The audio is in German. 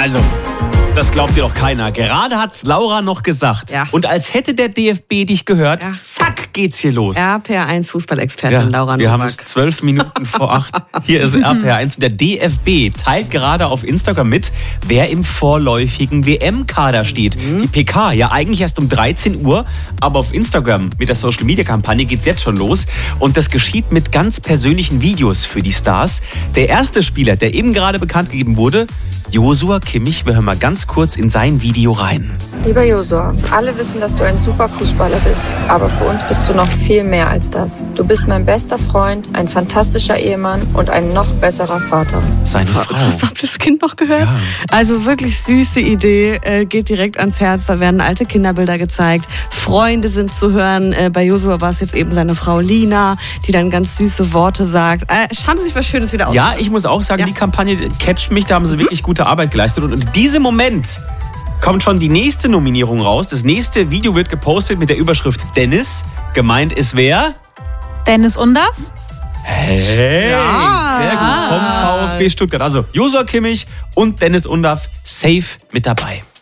Also, das glaubt dir doch keiner. Gerade hat's Laura noch gesagt. Ja. Und als hätte der DFB dich gehört, Ja. zack, geht's hier los. RPR1 Fußballexpertin Laura wir Nowak. haben es 12 Minuten vor 8. Hier ist RPR1. Und der DFB teilt gerade auf Instagram mit, wer im vorläufigen WM-Kader steht. Die PK, ja eigentlich erst um 13 Uhr, aber auf Instagram mit der Social-Media-Kampagne geht's jetzt schon los. Und das geschieht mit ganz persönlichen Videos für die Stars. Der erste Spieler, der eben gerade bekannt gegeben wurde, Joshua Kimmich. Wir hören mal ganz kurz in sein Video rein. Lieber Joshua, alle wissen, dass du ein super Fußballer bist, aber für uns bist du noch viel mehr als das. Du bist mein bester Freund, ein fantastischer Ehemann und ein noch besserer Vater. Seine Frau. Hast du das Kind noch gehört? Ja. Also wirklich süße Idee, geht direkt ans Herz. Da werden alte Kinderbilder gezeigt. Freunde sind zu hören. Bei Joshua war es jetzt eben seine Frau Lina, die dann ganz süße Worte sagt. Haben sie sich was Schönes wieder ausgedacht? Ja, ich muss auch sagen, Ja. die Kampagne catcht mich, da haben sie wirklich gute Arbeit geleistet. Und in diesem Moment kommt schon die nächste Nominierung raus. Das nächste Video wird gepostet mit der Überschrift Dennis. Gemeint ist wer? Dennis Undaff? Hey, Ja. sehr gut, vom VfB Stuttgart. Also Joshua Kimmich und Dennis Undaff safe mit dabei.